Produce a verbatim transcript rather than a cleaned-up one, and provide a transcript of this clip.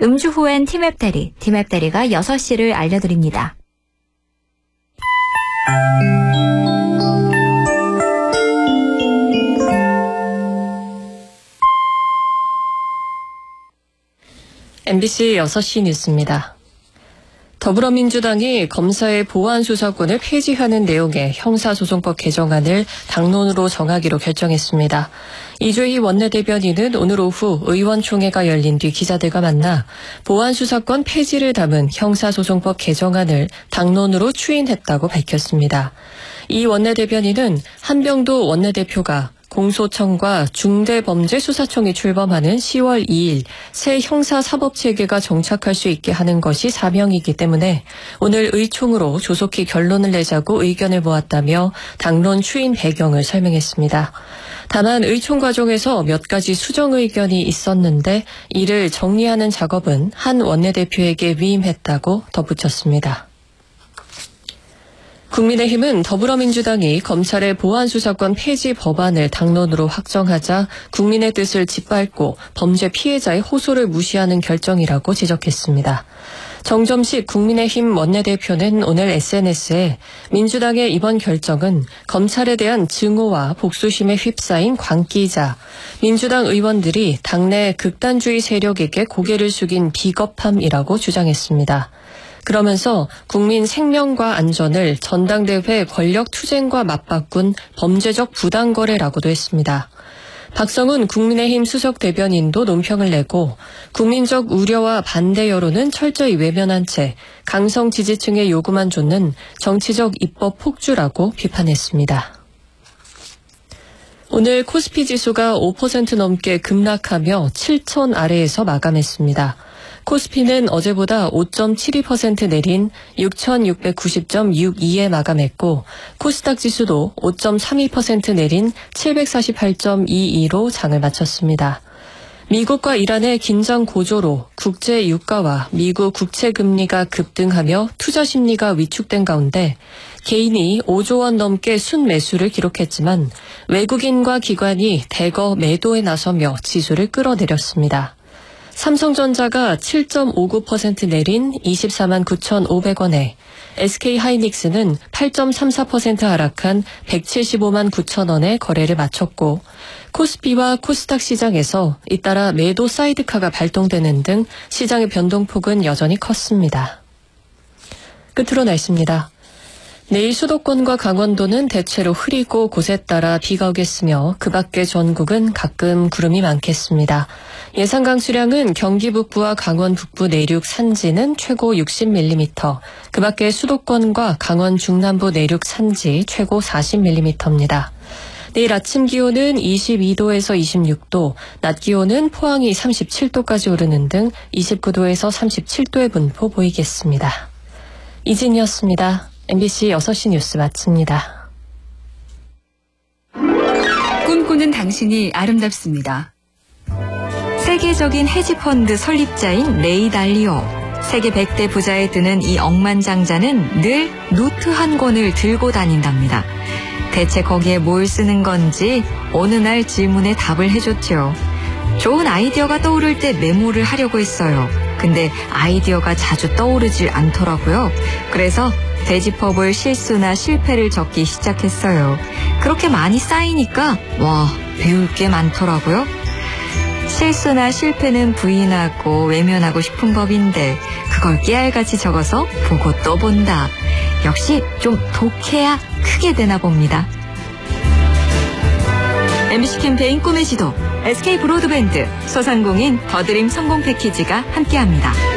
음주 후엔 티맵 대리, 티맵 대리가 여섯 시를 알려드립니다. 엠비씨 여섯 시 뉴스입니다. 더불어민주당이 검사의 보안수사권을 폐지하는 내용의 형사소송법 개정안을 당론으로 정하기로 결정했습니다. 이주희 원내대변인은 오늘 오후 의원총회가 열린 뒤 기자들과 만나 보안수사권 폐지를 담은 형사소송법 개정안을 당론으로 추인했다고 밝혔습니다. 이 원내대변인은 한병도 원내대표가 공소청과 중대범죄수사청이 출범하는 시월 이일 새 형사사법체계가 정착할 수 있게 하는 것이 사명이기 때문에 오늘 의총으로 조속히 결론을 내자고 의견을 모았다며 당론 추인 배경을 설명했습니다. 다만 의총 과정에서 몇 가지 수정 의견이 있었는데 이를 정리하는 작업은 한 원내대표에게 위임했다고 덧붙였습니다. 국민의힘은 더불어민주당이 검찰의 보안수사권 폐지 법안을 당론으로 확정하자 국민의 뜻을 짓밟고 범죄 피해자의 호소를 무시하는 결정이라고 지적했습니다. 정점식 국민의힘 원내대표는 오늘 에스엔에스에 민주당의 이번 결정은 검찰에 대한 증오와 복수심에 휩싸인 광기이자 민주당 의원들이 당내 극단주의 세력에게 고개를 숙인 비겁함이라고 주장했습니다. 그러면서 국민 생명과 안전을 전당대회 권력투쟁과 맞바꾼 범죄적 부당거래라고도 했습니다. 박성훈 국민의힘 수석대변인도 논평을 내고 국민적 우려와 반대 여론은 철저히 외면한 채 강성 지지층의 요구만 좇는 정치적 입법 폭주라고 비판했습니다. 오늘 코스피 지수가 오 퍼센트 넘게 급락하며 칠천 아래에서 마감했습니다. 코스피는 어제보다 오 점 칠이 퍼센트 내린 육천육백구십 점 육이에 마감했고 코스닥 지수도 오 점 삼이 퍼센트 내린 칠백사십팔 점 이이로 장을 마쳤습니다. 미국과 이란의 긴장 고조로 국제 유가와 미국 국채 금리가 급등하며 투자 심리가 위축된 가운데 개인이 오조 원 넘게 순매수를 기록했지만 외국인과 기관이 대거 매도에 나서며 지수를 끌어내렸습니다. 삼성전자가 칠 점 오구 퍼센트 내린 이십사만 구천오백 원에 에스케이하이닉스는 팔 점 삼사 퍼센트 하락한 백칠십오만 구천 원에 거래를 마쳤고 코스피와 코스닥 시장에서 잇따라 매도 사이드카가 발동되는 등 시장의 변동폭은 여전히 컸습니다. 끝으로 날씨입니다. 내일 수도권과 강원도는 대체로 흐리고 곳에 따라 비가 오겠으며 그 밖의 전국은 가끔 구름이 많겠습니다. 예상 강수량은 경기 북부와 강원 북부 내륙 산지는 최고 육십 밀리미터, 그 밖의 수도권과 강원 중남부 내륙 산지 최고 사십 밀리미터입니다. 내일 아침 기온은 이십이 도에서 이십육 도, 낮 기온은 포항이 삼십칠 도까지 오르는 등 이십구 도에서 삼십칠 도의 분포 보이겠습니다. 이진이었습니다. 엠비씨 여섯 시 뉴스 마칩니다. 꿈꾸는 당신이 아름답습니다. 세계적인 헤지펀드 설립자인 레이 달리오. 세계 백 대 부자에 드는 이 억만장자는 늘 노트 한 권을 들고 다닌답니다. 대체 거기에 뭘 쓰는 건지 어느 날 질문에 답을 해줬죠. 좋은 아이디어가 떠오를 때 메모를 하려고 했어요. 근데 아이디어가 자주 떠오르질 않더라고요. 그래서 되짚어볼 실수나 실패를 적기 시작했어요. 그렇게 많이 쌓이니까 와, 배울 게 많더라고요. 실수나 실패는 부인하고 외면하고 싶은 법인데 그걸 깨알같이 적어서 보고 또 본다. 역시 좀 독해야 크게 되나 봅니다. 엠비씨 캠페인 꿈의 지도, 에스케이 브로드밴드, 소상공인 더드림 성공 패키지가 함께합니다.